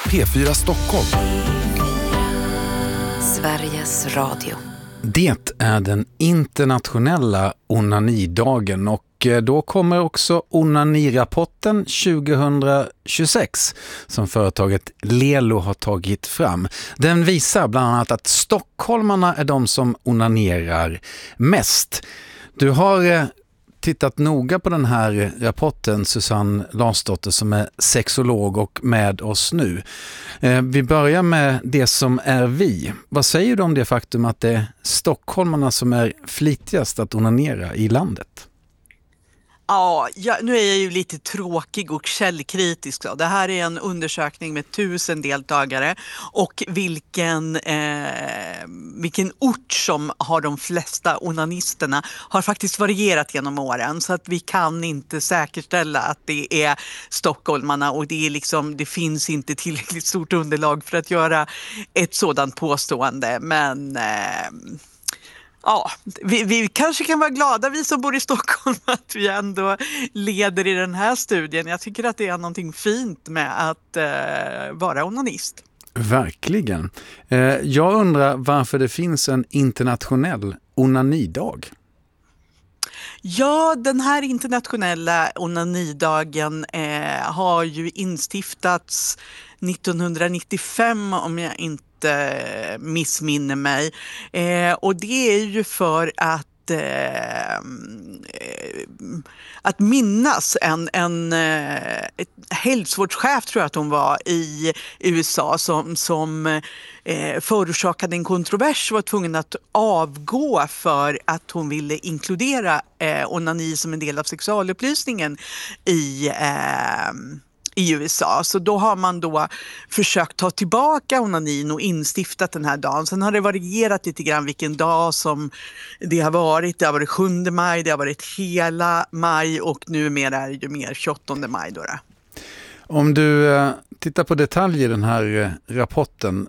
P4 Stockholm. Sveriges Radio. Det är den internationella onanidagen och då kommer också onanirapporten 2026 som företaget Lelo har tagit fram. Den visar bland annat att stockholmarna är de som onanerar mest. Du har tittat noga på den här rapporten, Susanne Larsdotter, som är sexolog och med oss nu. Vi börjar med det som är vi. Vad säger du om det faktum att det är stockholmarna som är flitigast att onanera i landet? Ja, nu är jag ju lite tråkig och källkritisk. Det här är en undersökning med 1000 deltagare och vilken ort som har de flesta onanisterna har faktiskt varierat genom åren. Så att vi kan inte säkerställa att det är stockholmarna och det finns inte tillräckligt stort underlag för att göra ett sådant påstående. Men ja, vi kanske kan vara glada, vi som bor i Stockholm, att vi ändå leder i den här studien. Jag tycker att det är någonting fint med att vara onanist. Verkligen. Jag undrar varför det finns en internationell onanidag. Ja, den här internationella onanidagen har ju instiftats 1995 om jag inte missminner mig. Och det är ju för att minnas en hälsovårdschef, tror jag att hon var, i USA som förorsakade en kontrovers och var tvungen att avgå för att hon ville inkludera onani som en del av sexualupplysningen i USA. Så då har man då försökt ta tillbaka onanin och instiftat den här dagen. Sen har det varierat lite grann vilken dag som det har varit. Det har varit 7 maj, det har varit hela maj och numera är det ju mer 28 maj då. Om du tittar på detaljer i den här rapporten,